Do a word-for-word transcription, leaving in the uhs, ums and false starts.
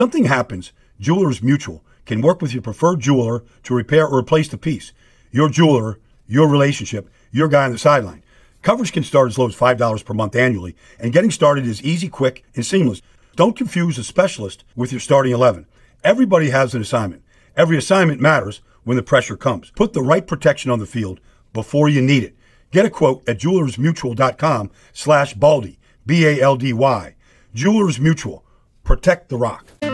Something happens, Jewelers Mutual can work with your preferred jeweler to repair or replace the piece. Your jeweler, your relationship, your guy on the sideline. Coverage can start as low as five dollars per month annually, and getting started is easy, quick, and seamless. Don't confuse a specialist with your starting eleven. Everybody has an assignment. Every assignment matters when the pressure comes. Put the right protection on the field before you need it. Get a quote at jewelersmutual.com slash Baldy, B A L D Y. Jewelers Mutual. Protect the rock.